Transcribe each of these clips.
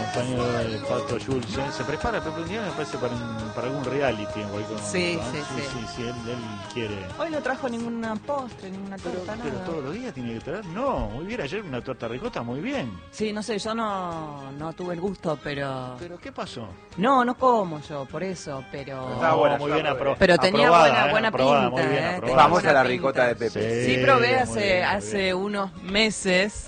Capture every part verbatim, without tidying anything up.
compañero de Pato Jules, ¿eh? Se prepara Pepe un día, me parece, para, un, para algún reality. En cualquier Sí, momento, sí, ¿eh? sí, sí, sí, sí, él, él quiere. Hoy no trajo ninguna postre, ninguna Pero, torta, pero nada. todos los días tiene que traer. No, muy bien, ayer una torta ricota, muy bien. Sí, no sé, yo no, no tuve el gusto, pero... ¿Pero qué pasó? No, no como yo, por eso, pero... Estaba buena, muy yo bien la probé. aprobada. Pero tenía aprobada, buena, ¿eh? buena aprobada, pinta, muy bien, ¿eh? aprobada. Tenía Famosa buena la pinta. ricota de Pepe. Sí, Sí, probé muy hace, bien, muy hace bien. unos meses.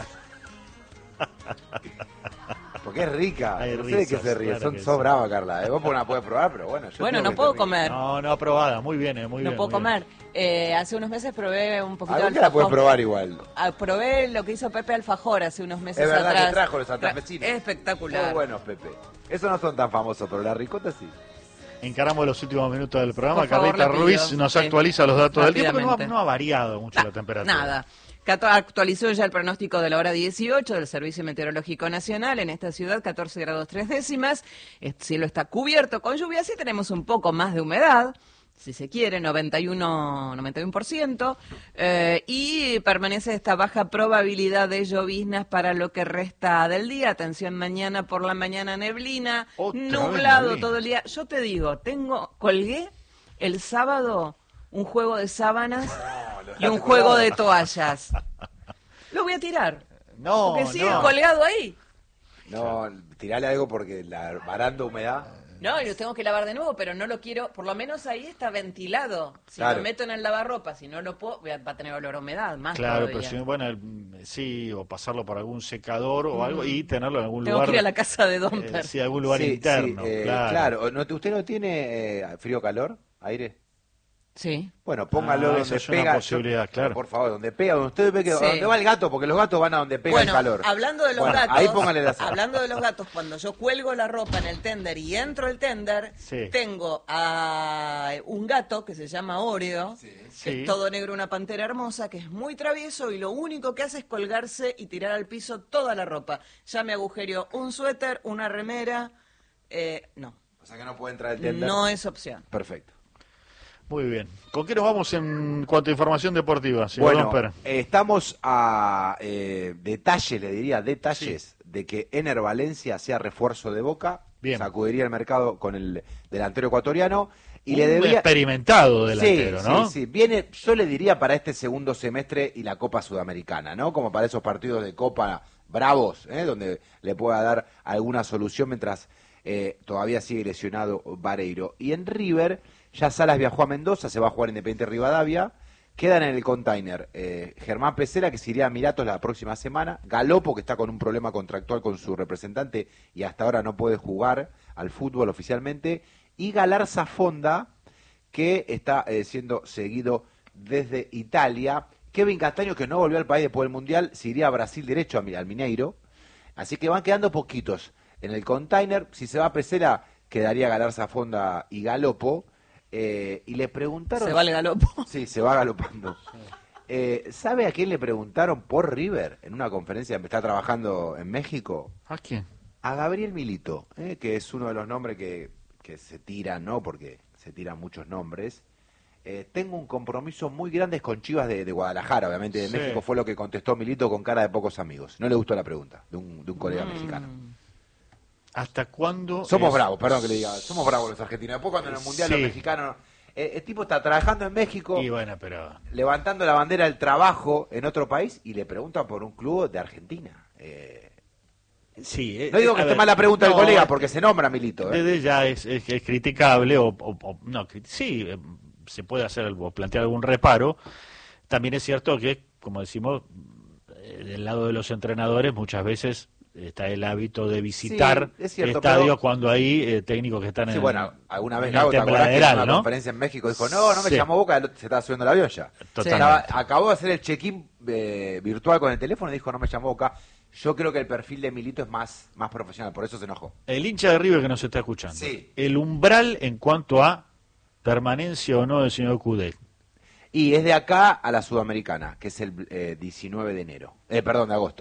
Porque es rica. Hay No sé de qué risas, se ríe. claro Son, que sos sí. brava, Carla. ¿eh? Vos no la podés probar, pero bueno. Yo Bueno, tengo no que puedo ser rica. comer. No, no, aprobada, muy bien, eh, muy No bien. puedo muy bien. comer. Eh, hace unos meses probé un poquito de Algún día la puedes alfajor. probar igual. Ah, probé lo que hizo Pepe Alfajor hace unos meses Es verdad atrás. que trajo los Tra- santafesinos. Espectacular. Muy buenos, Pepe. Esos no son tan famosos, pero la ricota sí. Encaramos los últimos minutos del programa. Por favor, Carlita le pido. Ruiz nos Sí. actualiza los datos del tiempo, porque no ha, Rápidamente. no ha variado mucho Ah, la temperatura. Nada. Cato- Actualizó ya el pronóstico de la hora dieciocho del Servicio Meteorológico Nacional. En esta ciudad, catorce grados tres décimas. El cielo está cubierto con lluvia. Sí tenemos un poco más de humedad, si se quiere, noventa y uno por ciento. Eh, y permanece esta baja probabilidad de lloviznas para lo que resta del día. Atención, mañana por la mañana neblina, Otra vez nublado neblina. todo el día. Yo te digo, tengo, colgué el sábado un juego de sábanas y un juego de toallas. Lo voy a tirar. No, Porque sigue no. colgado ahí. No, tirale algo porque la varanda humedad. No, y lo tengo que lavar de nuevo, pero no lo quiero, por lo menos ahí está ventilado. Si Claro. lo meto en el lavarropa, si no lo puedo, voy a- va a tener olor a humedad, más Claro, todavía. pero si, bueno, el- sí, o pasarlo por algún secador o algo y tenerlo en algún Tengo lugar. que ir a la casa de Domper. eh, sí, algún lugar Sí, interno. sí, eh, claro. claro. ¿No te- ¿Usted no tiene eh, frío calor? ¿Aire? Sí. Bueno, póngalo Ah, donde esa es una pega. posibilidad, claro. Por favor, donde pega, donde usted ve que Sí. donde va el gato, porque los gatos van a donde pega Bueno, el calor. hablando de los Bueno, gatos, ahí póngale la sal. hablando de los gatos, cuando yo cuelgo la ropa en el tender y entro al tender, Sí. tengo a un gato que se llama Oreo, que Sí. es todo negro, una pantera hermosa, que es muy travieso y lo único que hace es colgarse y tirar al piso toda la ropa. Ya me agujereó un suéter, una remera, eh, no, O sea que no puede entrar el tender. no es opción. Perfecto. Muy bien. ¿Con qué nos vamos en cuanto a información deportiva, señor Bueno, Domper? eh, estamos a eh, detalles, le diría, detalles de que Ener Valencia sea refuerzo de Boca. Bien. Sacudiría el mercado con el delantero ecuatoriano. Y Un le debería... experimentado delantero, sí, ¿no? Sí, sí, viene, yo le diría para este segundo semestre y la Copa Sudamericana, ¿no? Como para esos partidos de Copa bravos, ¿eh? Donde le pueda dar alguna solución mientras eh, todavía sigue lesionado Vareiro. Y en River, ya Salas viajó a Mendoza, se va a jugar Independiente Rivadavia, quedan en el container eh, Germán Pesera, que se iría a Emiratos la próxima semana, Galopo, que está con un problema contractual con su representante y hasta ahora no puede jugar al fútbol oficialmente, y Galarza Fonda, que está eh, siendo seguido desde Italia. Kevin Castaño, que no volvió al país después del Mundial, se iría a Brasil derecho a, al Mineiro. Así que van quedando poquitos en el container. Si se va a Pesera, quedaría Galarza Fonda y Galopo. Eh, y le preguntaron... Se va el galopo. Sí, se va galopando. Eh, ¿Sabe a quién le preguntaron por River en una conferencia que está trabajando en México? ¿A quién? A Gabriel Milito, eh, que es uno de los nombres que, que se tiran, ¿no? Porque se tiran muchos nombres. Eh, tengo un compromiso muy grande con Chivas de, de Guadalajara, obviamente de Sí. México, fue lo que contestó Milito con cara de pocos amigos. No le gustó la pregunta de un, de un colega Mm. mexicano. ¿Hasta cuándo? Somos es- bravos, perdón que le diga, somos bravos los argentinos. Después cuando en el Mundial Sí. los mexicanos... eh, el tipo está trabajando en México, Y bueno, pero... levantando la bandera del trabajo en otro país y le preguntan por un club de Argentina. Eh, Sí, eh, no digo a que esté ver, mal la pregunta del no, colega eh, porque se nombra Milito. ¿eh? Desde ya es, es, es criticable o, o- o- no, cri- sí, eh, se puede hacer o plantear algún reparo. También es cierto que, como decimos, eh, del lado de los entrenadores muchas veces está el hábito de visitar Sí, es cierto, estadios pero- cuando hay eh, técnicos que están Sí, en, bueno, alguna vez en Gago, el ¿te acordás que en tembladeral, una ¿no? conferencia en México dijo, no, no me Sí. llamó Boca, se estaba subiendo el avión ya? Totalmente. Estaba- acabó de hacer el check-in eh, virtual con el teléfono y dijo, no me llamó Boca. Yo creo que el perfil de Milito es más, más profesional, por eso se enojó. El hincha de River que nos está escuchando. Sí. El umbral en cuanto a permanencia o no del señor Coudet. Y es de acá a la Sudamericana, que es el eh, diecinueve de enero, eh, perdón, de agosto.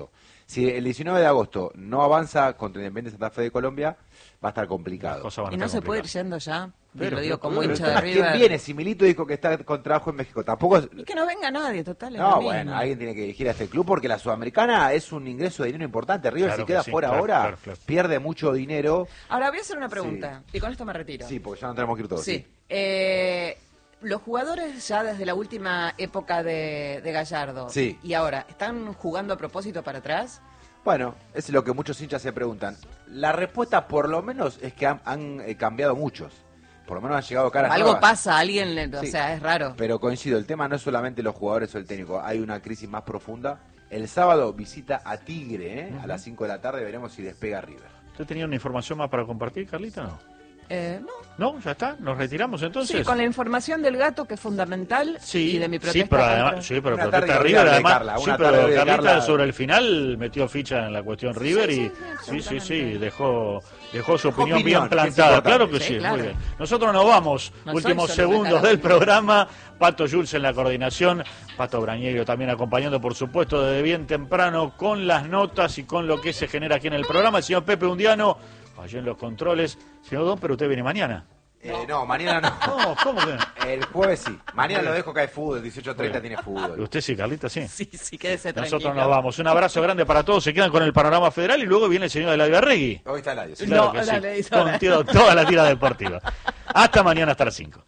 Si el diecinueve de agosto no avanza contra Independiente Santa Fe de Colombia, va a estar complicado. Y no se puede ir yendo ya. Pero, lo digo pero, como pero, hincha de ¿quién River. viene? Si Milito dijo que está con trabajo en México, tampoco es... Y que no venga nadie, total. Es no, lo bueno, mismo. alguien tiene que dirigir a este club porque la Sudamericana es un ingreso de dinero importante. River, Claro si queda sí, fuera claro, ahora, claro, claro. pierde mucho dinero. Ahora voy a hacer una pregunta, sí. Y con esto me retiro. Sí, porque ya no tenemos que ir todos. Sí. sí. Eh, los jugadores ya desde la última época de, de Gallardo Sí. y ahora, ¿están jugando a propósito para atrás? Bueno, es lo que muchos hinchas se preguntan. La respuesta, por lo menos, es que han, han eh, cambiado muchos. Por lo menos han llegado caras Algo nuevas. pasa, alguien, le, o Sí. sea, es raro. Pero coincido, el tema no es solamente los jugadores o el técnico, hay una crisis más profunda. El sábado visita a Tigre, ¿eh? Uh-huh. A las cinco de la tarde, veremos si despega River. ¿Usted tenía una información más para compartir, Carlita, no? Eh, no. ¿No? ¿Ya está? ¿Nos retiramos entonces? Sí, con la información del gato, que es fundamental, sí, y de mi protesta. Sí, pero contra... además, sí, pero una protesta River, además, Carla, sí, una pero Carlita Carla... sobre el final metió ficha en la cuestión River sí, y sí, sí, sí, sí, dejó dejó su dejó opinión, opinión bien plantada. Claro que sí, sí, claro. muy bien. Nosotros nos vamos, no últimos segundos del programa. Pato Jules en la coordinación, Pato Brañerio también acompañando, por supuesto, desde bien temprano con las notas y con lo que se genera aquí en el programa. El señor Pepe Undiano, allí en los controles. Señor Don, pero usted viene mañana. Eh, no, mañana no. No, ¿cómo que? El jueves sí. Mañana lo dejo que hay fútbol, dieciocho treinta tiene fútbol. ¿Usted sí, Carlita, sí? Sí, sí, quédese tranquilo. Nosotros nos vamos. Un abrazo grande para todos. Se quedan con el panorama federal y luego viene el señor de la Ibarregui. Hoy está el aire. Sí. Claro no, que sí. dale, Con tío, toda la tira deportiva. Hasta mañana, hasta las cinco.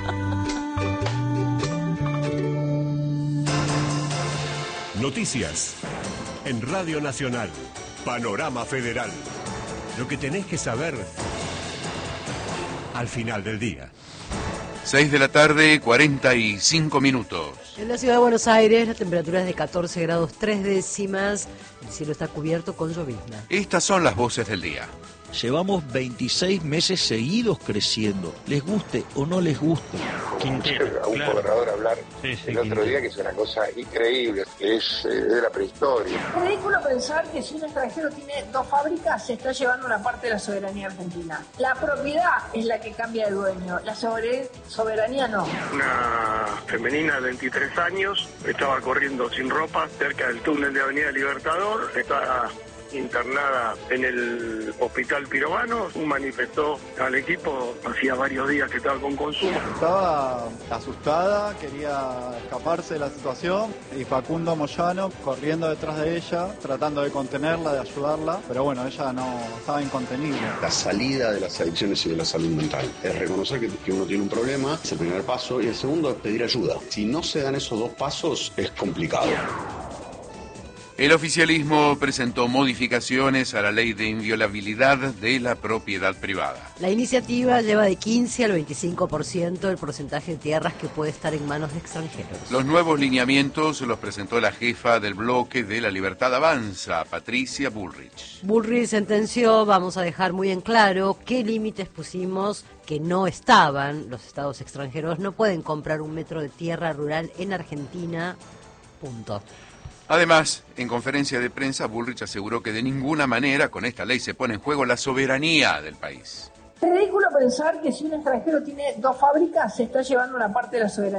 Noticias en Radio Nacional. Panorama Federal. Lo que tenés que saber al final del día. seis de la tarde, cuarenta y cinco minutos. En la ciudad de Buenos Aires la temperatura es de catorce grados tres décimas. El cielo está cubierto con llovizna. Estas son las voces del día. Llevamos veintiséis meses seguidos creciendo, les guste o no les guste. Quintero, a un claro. gobernador hablar sí, sí, el otro Quintero. Día, que es una cosa increíble, que es eh, de la prehistoria. Es ridículo pensar que si un extranjero tiene dos fábricas, se está llevando una parte de la soberanía argentina. La propiedad es la que cambia de dueño, la soberanía no. Una femenina de veintitrés años estaba corriendo sin ropa cerca del túnel de Avenida Libertador, está internada en el hospital Pirovano, manifestó al equipo, hacía varios días que estaba con consumo. Estaba asustada, quería escaparse de la situación y Facundo Moyano corriendo detrás de ella, tratando de contenerla, de ayudarla, pero bueno, ella no estaba incontenible. La salida de las adicciones y de la salud mental es reconocer que, que uno tiene un problema, es el primer paso, y el segundo es pedir ayuda. Si no se dan esos dos pasos, es complicado. El oficialismo presentó modificaciones a la ley de inviolabilidad de la propiedad privada. La iniciativa lleva de quince al veinticinco por ciento el porcentaje de tierras que puede estar en manos de extranjeros. Los nuevos lineamientos los presentó la jefa del bloque de La Libertad Avanza, Patricia Bullrich. Bullrich sentenció, vamos a dejar muy en claro qué límites pusimos que no estaban. Los estados extranjeros no pueden comprar un metro de tierra rural en Argentina, punto. Además, en conferencia de prensa, Bullrich aseguró que de ninguna manera con esta ley se pone en juego la soberanía del país. Es ridículo pensar que si un extranjero tiene dos fábricas, se está llevando una parte de la soberanía.